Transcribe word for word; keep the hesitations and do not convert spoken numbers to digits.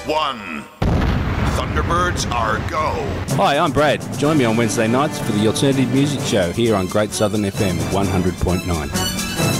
one. Thunderbirds are go. Hi, I'm Brad. Join me on Wednesday nights for the Alternative Music Show here on Great Southern F M one hundred point nine.